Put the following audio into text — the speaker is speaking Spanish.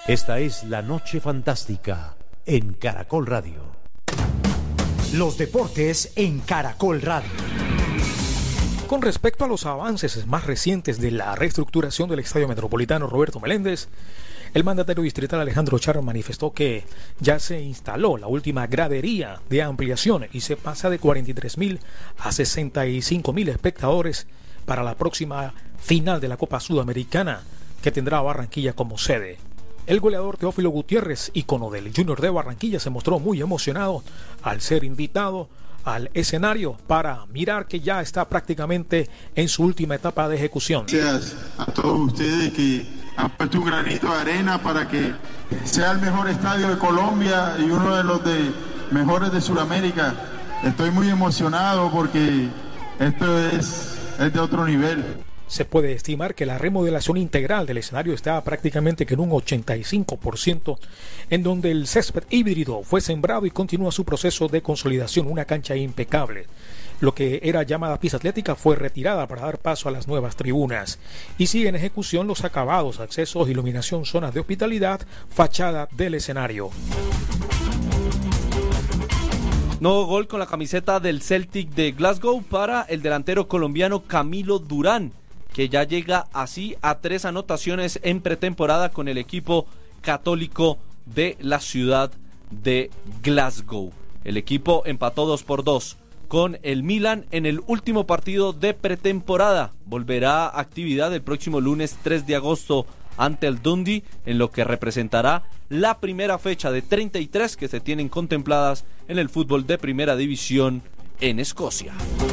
Esta es La Noche Fantástica en Caracol Radio. Los deportes en Caracol Radio. Con respecto a los avances más recientes de la reestructuración del Estadio Metropolitano Roberto Meléndez, el mandatario distrital Alejandro Char manifestó que ya se instaló la última gradería de ampliación y se pasa de 43.000 a 65.000 espectadores para la próxima final de la Copa Sudamericana, que tendrá Barranquilla como sede. El goleador Teófilo Gutiérrez, ícono del Junior de Barranquilla, se mostró muy emocionado al ser invitado al escenario para mirar que ya está prácticamente en su última etapa de ejecución. Gracias a todos ustedes que han puesto un granito de arena para que sea el mejor estadio de Colombia y uno de los mejores de Sudamérica. Estoy muy emocionado porque esto es de otro nivel. Se puede estimar que la remodelación integral del escenario está prácticamente que en un 85%, en donde el césped híbrido fue sembrado y continúa su proceso de consolidación, una cancha impecable. Lo que era llamada pista atlética fue retirada para dar paso a las nuevas tribunas. Y sigue en ejecución los acabados, accesos, iluminación, zonas de hospitalidad, fachada del escenario. Nuevo gol con la camiseta del Celtic de Glasgow para el delantero colombiano Camilo Durán, que ya llega así a 3 anotaciones en pretemporada con el equipo Católico de la ciudad de Glasgow. El equipo empató 2-2 con el Milan en el último partido de pretemporada. Volverá a actividad el próximo lunes 3 de agosto ante el Dundee, en lo que representará la primera fecha de 33 que se tienen contempladas en el fútbol de primera división en Escocia.